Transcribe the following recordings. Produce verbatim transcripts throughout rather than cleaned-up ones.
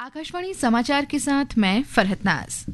आकाशवाणी समाचार के साथ मैं फरहत नाज।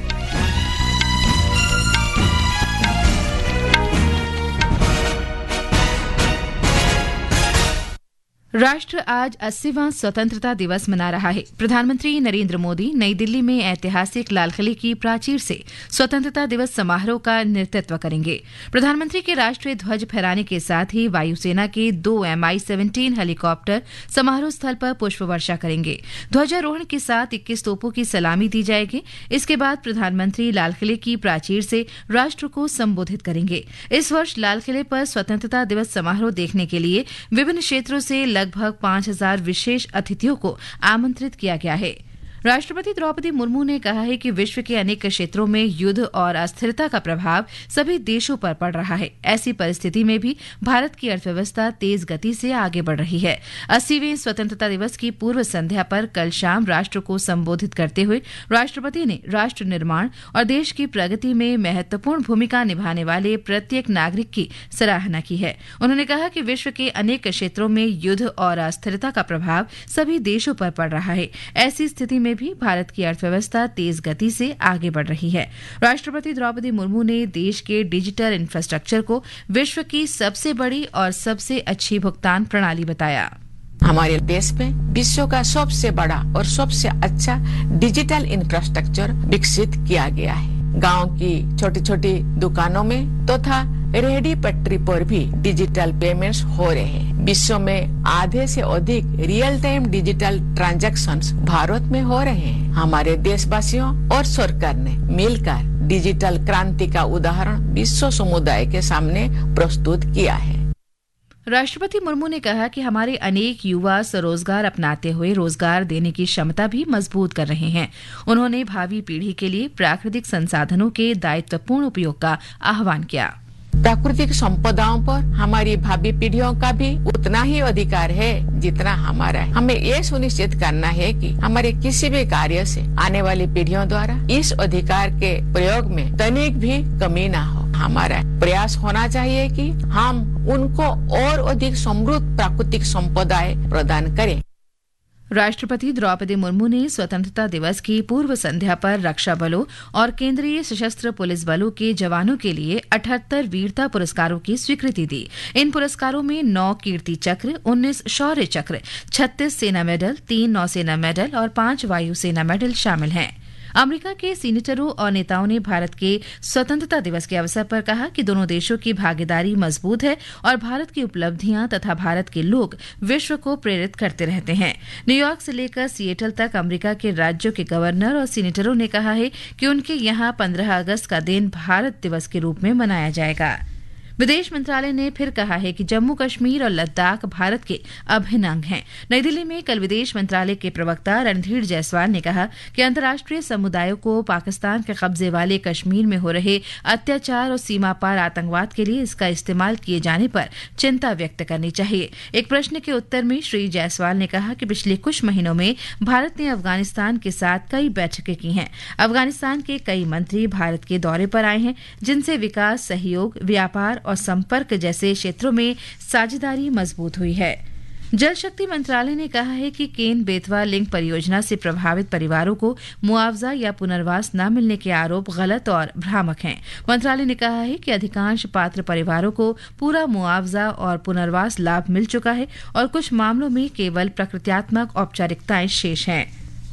राष्ट्र आज अस्सीवां स्वतंत्रता दिवस मना रहा है। प्रधानमंत्री नरेंद्र मोदी नई दिल्ली में ऐतिहासिक लाल किले की प्राचीर से स्वतंत्रता दिवस समारोह का नेतृत्व करेंगे। प्रधानमंत्री के राष्ट्रीय ध्वज फहराने के साथ ही वायुसेना के दो एम आई सेवनटीन हेलीकॉप्टर समारोह स्थल पर पुष्प वर्षा करेंगे। ध्वजारोहण के साथ इक्कीस तोपों की सलामी दी जाएगी। इसके बाद प्रधानमंत्री लाल किले की प्राचीर से राष्ट्र को संबोधित करेंगे। इस वर्ष लाल किले पर स्वतंत्रता दिवस समारोह देखने के लिए विभिन्न क्षेत्रों से लगभग पांच हजार विशेष अतिथियों को आमंत्रित किया गया है। राष्ट्रपति द्रौपदी मुर्मू ने कहा है कि विश्व के अनेक क्षेत्रों में युद्ध और अस्थिरता का प्रभाव सभी देशों पर पड़ रहा है। ऐसी परिस्थिति में भी भारत की अर्थव्यवस्था तेज गति से आगे बढ़ रही है। अस्सीवें स्वतंत्रता दिवस की पूर्व संध्या पर कल शाम राष्ट्र को संबोधित करते हुए राष्ट्रपति ने राष्ट्र निर्माण और देश की प्रगति में महत्वपूर्ण भूमिका निभाने वाले प्रत्येक नागरिक की सराहना की है। उन्होंने कहा कि विश्व के अनेक क्षेत्रों में युद्ध और अस्थिरता का प्रभाव सभी देशों पर पड़ रहा है। ऐसी स्थिति में भी भारत की अर्थव्यवस्था तेज गति से आगे बढ़ रही है। राष्ट्रपति द्रौपदी मुर्मू ने देश के डिजिटल इंफ्रास्ट्रक्चर को विश्व की सबसे बड़ी और सबसे अच्छी भुगतान प्रणाली बताया। हमारे देश में विश्व का सबसे बड़ा और सबसे अच्छा डिजिटल इंफ्रास्ट्रक्चर विकसित किया गया है। गांव की छोटी छोटी दुकानों में तथा तो रेहड़ी पटरी पर भी डिजिटल पेमेंट्स हो रहे हैं। विश्व में आधे से अधिक real time digital transactions Bharat में हो रहे हैं। हमारे देशवासियों और सरकार ने मिलकर डिजिटल क्रांति का उदाहरण विश्व समुदाय के सामने प्रस्तुत किया है। राष्ट्रपति मुर्मू ने कहा कि हमारे अनेक युवा स्वरोजगार अपनाते हुए रोजगार देने की क्षमता भी मजबूत कर रहे हैं। उन्होंने भावी पीढ़ी के लिए प्राकृतिक संसाधनों के दायित्वपूर्ण उपयोग का आह्वान किया। प्राकृतिक संपदाओं पर हमारी भावी पीढ़ियों का भी उतना ही अधिकार है जितना हमारा है। हमें ये सुनिश्चित करना है कि हमारे किसी भी कार्य से आने वाली पीढ़ियों द्वारा इस अधिकार के प्रयोग में तनिक भी कमी न हो। हमारा प्रयास होना चाहिए कि हम उनको और अधिक समृद्ध प्राकृतिक संपदाएं प्रदान करें। राष्ट्रपति द्रौपदी मुर्मू ने स्वतंत्रता दिवस की पूर्व संध्या पर रक्षा बलों और केंद्रीय सशस्त्र पुलिस बलों के जवानों के लिए अठहत्तर वीरता पुरस्कारों की स्वीकृति दी। इन पुरस्कारों में नौ कीर्ति चक्र, उन्नीस शौर्य चक्र, छत्तीस सेना मेडल, तीन नौसेना मेडल और पांच वायुसेना मेडल शामिल हैं। अमेरिका के सीनेटरों और नेताओं ने भारत के स्वतंत्रता दिवस के अवसर पर कहा कि दोनों देशों की भागीदारी मजबूत है और भारत की उपलब्धियां तथा भारत के लोग विश्व को प्रेरित करते रहते हैं। न्यूयॉर्क से लेकर सिएटल तक अमेरिका के राज्यों के गवर्नर और सीनेटरों ने कहा है कि उनके यहां पंद्रह अगस्त का दिन भारत दिवस के रूप में मनाया जाएगा। विदेश मंत्रालय ने फिर कहा है कि जम्मू कश्मीर और लद्दाख भारत के अभिन्न अंग हैं। नई दिल्ली में कल विदेश मंत्रालय के प्रवक्ता रणधीर जायसवाल ने कहा कि अंतर्राष्ट्रीय समुदायों को पाकिस्तान के कब्जे वाले कश्मीर में हो रहे अत्याचार और सीमा पार आतंकवाद के लिए इसका इस्तेमाल किए जाने पर चिंता व्यक्त करनी चाहिए। एक प्रश्न के उत्तर में श्री जायसवाल ने कहा कि पिछले कुछ महीनों में भारत ने अफगानिस्तान के साथ कई बैठकें की हैं। अफगानिस्तान के कई मंत्री भारत के दौरे पर आए हैं, जिनसे विकास, सहयोग, व्यापार और संपर्क जैसे क्षेत्रों में साझेदारी मजबूत हुई है। जल शक्ति मंत्रालय ने कहा है कि केन बेतवा लिंक परियोजना से प्रभावित परिवारों को मुआवजा या पुनर्वास न मिलने के आरोप गलत और भ्रामक हैं। मंत्रालय ने कहा है कि अधिकांश पात्र परिवारों को पूरा मुआवजा और पुनर्वास लाभ मिल चुका है और कुछ मामलों में केवल प्रकृत्यात्मक औपचारिकताएं शेष हैं।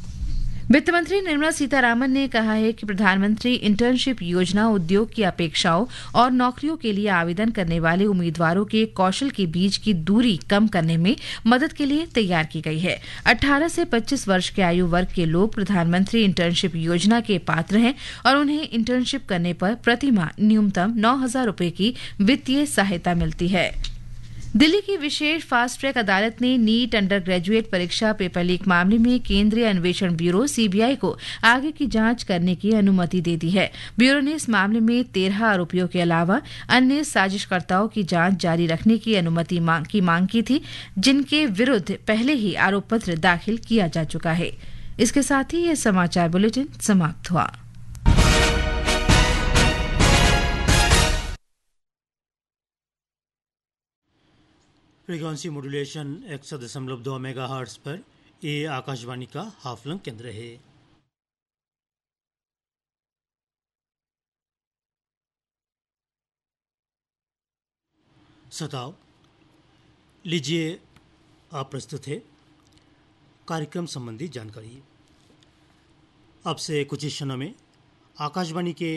वित्त मंत्री निर्मला सीतारामन ने कहा है कि प्रधानमंत्री इंटर्नशिप योजना उद्योग की अपेक्षाओं और नौकरियों के लिए आवेदन करने वाले उम्मीदवारों के कौशल के बीच की दूरी कम करने में मदद के लिए तैयार की गई है। अठारह से पच्चीस वर्ष के आयु वर्ग के लोग प्रधानमंत्री इंटर्नशिप योजना के पात्र हैं और उन्हें इंटर्नशिप करने पर प्रतिमाह न्यूनतम नौ हजार रूपये की वित्तीय सहायता मिलती है। दिल्ली की विशेष फास्ट ट्रैक अदालत ने नीट अंडर ग्रेजुएट परीक्षा पेपर लीक मामले में केंद्रीय अन्वेषण ब्यूरो सीबीआई को आगे की जांच करने की अनुमति दे दी है। ब्यूरो ने इस मामले में तेरह आरोपियों के अलावा अन्य साजिशकर्ताओं की जांच जारी रखने की अनुमति मांग की मांग की थी, जिनके विरुद्ध पहले ही आरोप पत्र दाखिल किया जा चुका है। इसके साथ ही यह समाचार बुलेटिन समाप्त हुआ। फ्रीक्वेंसी मॉड्यूलेशन एक सौ दशमलव दो मेगा हर्ट्ज पर ये आकाशवाणी का हाफलंग केंद्र है। सताओ लीजिए, आप प्रस्तुत है कार्यक्रम संबंधी जानकारी। अब से कुछ ही क्षणों में आकाशवाणी के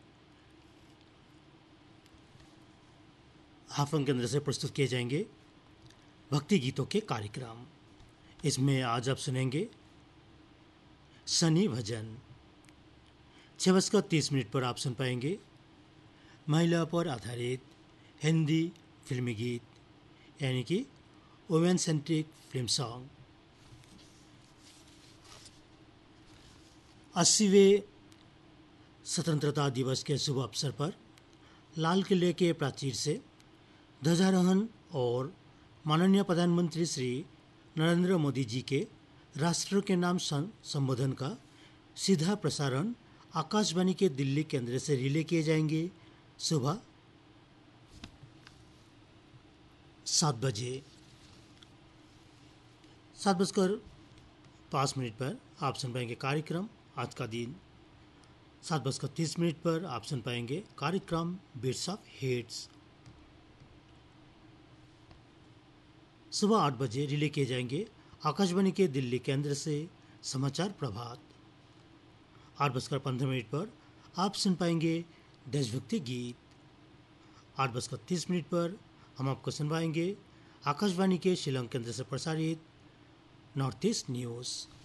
हाफलंग केंद्र से प्रस्तुत किए जाएंगे भक्ति गीतों के कार्यक्रम। इसमें आज आप सुनेंगे सनी भजन। छः बजकर तीस मिनट पर आप सुन पाएंगे महिला पर आधारित हिंदी फिल्मी गीत, यानी कि वुमेन सेंट्रिक फिल्म सॉन्ग। अस्सीवें स्वतंत्रता दिवस के शुभ अवसर पर लाल किले के प्राचीर से ध्वजारोहण और माननीय प्रधानमंत्री श्री नरेंद्र मोदी जी के राष्ट्र के नाम संबोधन का सीधा प्रसारण आकाशवाणी के दिल्ली केंद्र से रिले किए जाएंगे सुबह सात बजे। सात बजकर पाँच मिनट पर आप सुन पाएंगे कार्यक्रम आज का दिन। सात बजकर तीस मिनट पर आप सुन पाएंगे कार्यक्रम बिट्स ऑफ हिट्स। सुबह आठ बजे रिले किए जाएंगे आकाशवाणी के दिल्ली केंद्र से समाचार प्रभात। आठ बजकर पंद्रह मिनट पर आप सुन पाएंगे देशभक्ति गीत। आठ बजकर तीस मिनट पर हम आपको सुनवाएंगे आकाशवाणी के शिलांग केंद्र से प्रसारित नॉर्थ ईस्ट न्यूज़।